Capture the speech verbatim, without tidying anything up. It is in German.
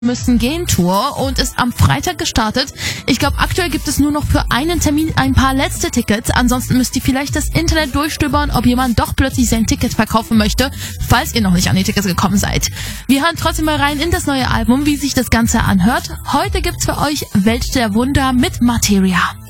müssen gehen Tour und ist am Freitag gestartet. Ich glaube, aktuell gibt es nur noch für einen Termin ein paar letzte Tickets. Ansonsten müsst ihr vielleicht das Internet durchstöbern, ob jemand doch plötzlich sein Ticket verkaufen möchte, falls ihr noch nicht an die Tickets gekommen seid. Wir hören trotzdem mal rein in das neue Album, wie sich das Ganze anhört. Heute gibt's für euch Welt der Wunder mit Materia.